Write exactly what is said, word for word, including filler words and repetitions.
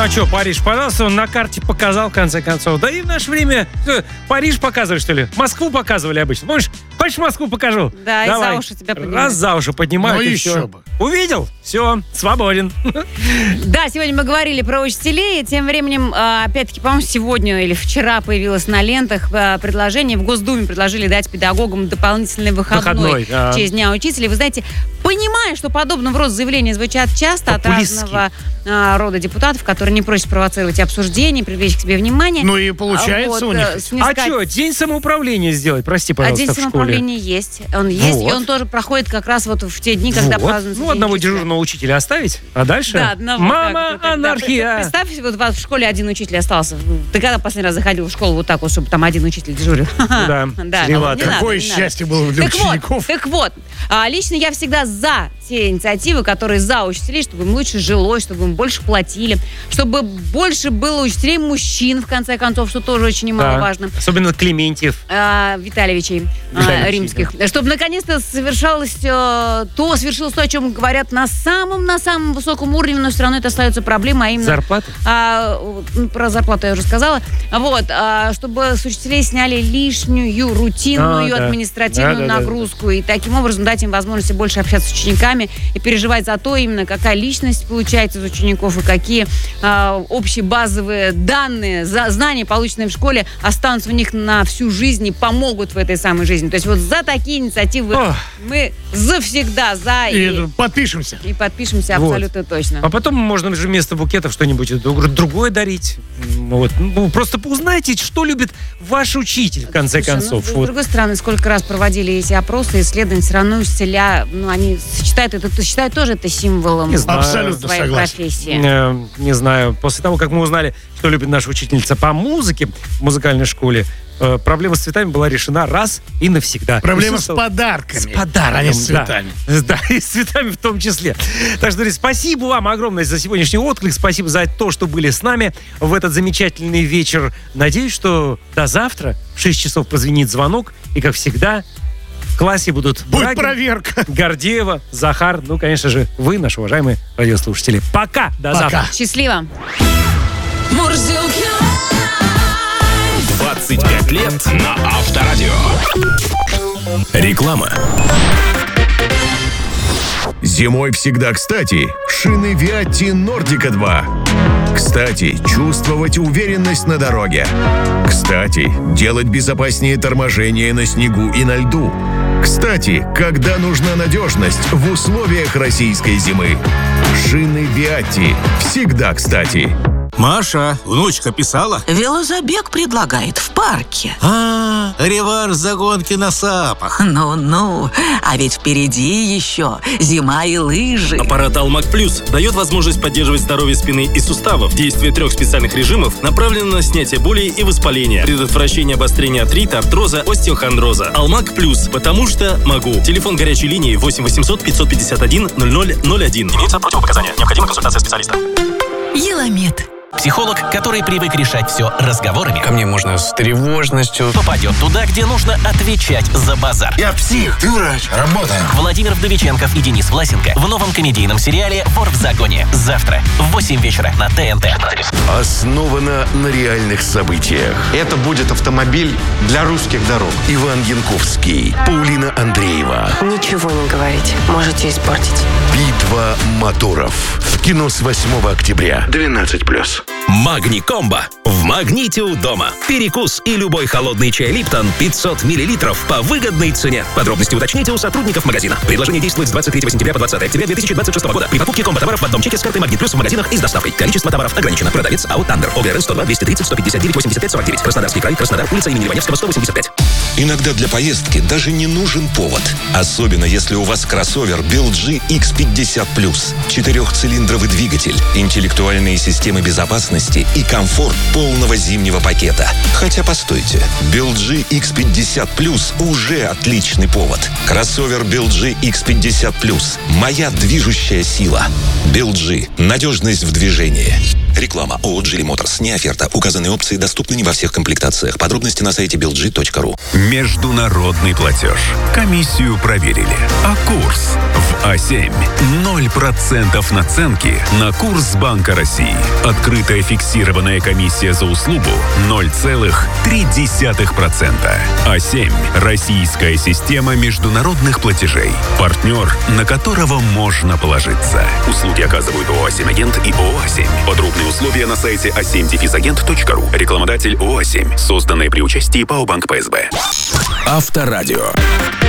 а что, Париж, пожалуйста, он на карте показал, в конце концов. Да и в наше время что, Париж показывали, что ли? Москву показывали обычно. Помнишь? Хочешь, Москву покажу? Да, Давай. и за уши тебя поднимают. Раз за уши поднимают, Ну и еще все. бы. Увидел? Все, свободен. Да, сегодня мы говорили про учителей. Тем временем, опять-таки, по-моему, сегодня или вчера появилось на лентах предложение. В Госдуме предложили дать педагогам дополнительный выходной, Выходной, да. в честь Дня учителя. Вы знаете, понимая, что подобного рода заявления звучат часто от разного а, рода депутатов, которые не просят провоцировать обсуждение, привлечь к себе внимание. Ну и получается вот, у них. снискать... А что, день самоуправления сделать? Прости, А пожалуйста, день в школе. самоуправления есть. Он есть, Вот. и он тоже проходит как раз вот в те дни, когда Вот. празднуется Ну, День одного учителя. дежурного учителя оставить, а дальше? Да, одного, Мама, да, вот так, анархия. да. Представь, вот у вас в школе один учитель остался. Ты когда последний раз заходил в школу вот так вот, чтобы там один учитель дежурил? Да, Да, чревато. не надо, Какое не надо. счастье было для Так вот, учеников. так вот, а, лично я всегда за те инициативы, которые за учителей, чтобы им лучше жилось, чтобы им больше платили, чтобы больше было учителей мужчин, в конце концов, что тоже очень немаловажно. Да. Особенно Клементьев. А, Витальевичей а, Витальевичей, римских, чтобы наконец-то совершалось э, то, свершилось то, о чем говорят на самом, на самом высоком уровне, но все равно это остается проблемой, а именно... Зарплата? А, ну, про зарплату я уже сказала. Вот, а, чтобы с учителей сняли лишнюю рутинную, А, да. административную Да, да, да, нагрузку, и таким образом дать им возможность больше общаться с учениками и переживать за то, именно какая личность получается из учеников и какие а, общие базовые данные, за, знания, полученные в школе, останутся у них на всю жизнь и помогут в этой самой жизни. То есть вот за такие инициативы Ох. мы завсегда за и, И подпишемся. и подпишемся Вот. абсолютно точно. А потом можно же вместо букетов что-нибудь друг- другое дарить. Вот. Ну, просто узнайте, что любит ваш учитель, в конце Слушай, концов. ну, с Вот. другой стороны, сколько раз проводили эти опросы, исследования, все равно учителя, ну, они считают это, считают тоже это символом Не знаю. Абсолютно своей согласен. профессии. Э, Не знаю, после того, как мы узнали, что любит наша учительница по музыке в музыкальной школе, э, проблема с цветами была решена раз и навсегда. Проблема И с всё стало- подарками. С подарками, а не с да. цветами. Да, и с цветами в том числе. Так что, друзья, спасибо вам огромное за сегодняшний отклик. Спасибо за то, что были с нами в этот замечательный вечер. Надеюсь, что до завтра в шесть часов прозвенит звонок. И, как всегда, в классе будут Будет Брагин, проверка. Гордеева, Захар, ну, конечно же, вы, наши уважаемые радиослушатели. Пока, до Пока. завтра. Счастливо! двадцать пять лет на Авторадио. Реклама. Зимой всегда кстати. Шины Виатти Нордика два. Кстати, чувствовать уверенность на дороге. Кстати, делать безопаснее торможение на снегу и на льду. Кстати, когда нужна надежность в условиях российской зимы. Шины Виатти. Всегда кстати. Маша, внучка писала? Велозабег предлагает в парке. А, реванш за гонки на сапах. Ну-ну, а ведь впереди еще зима и лыжи. Аппарат Алмак Плюс дает возможность поддерживать здоровье спины и суставов. Действие трех специальных режимов направлено на снятие боли и воспаления, предотвращение обострения артрита, артроза, остеохондроза. Алмак Плюс, потому что могу. Телефон горячей линии восемь восемьсот пятьсот пятьдесят один ноль ноль ноль один. Имеются противопоказания. Необходима консультация специалиста. Еламед. Психолог, который привык решать все разговорами, Ко мне можно с тревожностью. попадет туда, где нужно отвечать за базар. Я псих, ты врач. Работаем. Владимир Вдовиченков и Денис Власенко в новом комедийном сериале «Вор в загоне». Завтра в восемь вечера на ТНТ. Основано на реальных событиях. Это будет автомобиль для русских дорог. Иван Янковский, Паулина Андреева. Ничего не говорите, можете испортить. Битва моторов. В кино с восьмого октября. двенадцать плюс. Магни Комбо. В Магните у дома. Перекус и любой холодный чай Липтон пятьсот миллилитров по выгодной цене. Подробности уточните у сотрудников магазина. Предложение действует с двадцать третьего сентября по двадцатое октября две тысячи двадцать шестого года. При покупке комбо-товаров в одном чеке с картой Магнит Плюс в магазинах и с доставкой. Количество товаров ограничено. Продавец АО «Тандер». ОГРН сто два двести тридцать сто пятьдесят девять восемьдесят пять сорок девять. Краснодарский край, Краснодар, улица имени Иваневского, сто восемьдесят пять. Иногда для поездки даже не нужен повод. Особенно если у вас кроссовер би эл джи икс пятьдесят плюс. Четырехцилиндровый двигатель, интеллектуальные системы безопасности и комфорт полного зимнего пакета. Хотя постойте, би эл джи икс пятьдесят плюс уже отличный повод. Кроссовер би эл джи икс пятьдесят плюс. Моя движущая сила. би эл джи. Надежность в движении. Реклама. ООО «Джили Моторс». Не оферта. Указанные опции доступны не во всех комплектациях. Подробности на сайте билджи точка ру. Международный платеж. Комиссию проверили. А курс в А семь. ноль процентов наценки на курс Банка России. Открытая фиксированная комиссия за услугу ноль целых три десятых процента. А семь. Российская система международных платежей. Партнер, на которого можно положиться. Услуги оказывают ООО «А семь Агент» и ООО «А семь». Подробные условия на сайте а семь агент точка ру. Рекламодатель ООО «А семь». Созданное при участии ПАО Банк ПСБ. Авторадио.